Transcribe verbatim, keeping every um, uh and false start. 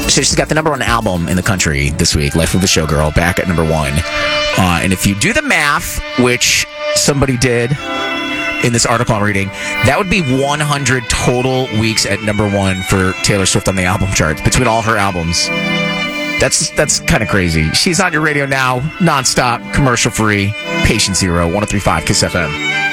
So she's got the number one album in the country this week, Life of a Showgirl, back at number one. Uh, and if you do the math, which somebody did in this article I'm reading, that would be one hundred total weeks at number one for Taylor Swift on the album charts between all her albums. That's that's kind of crazy. She's on your radio now, nonstop, commercial free, Patient Zero, one oh three point five Kiss F M.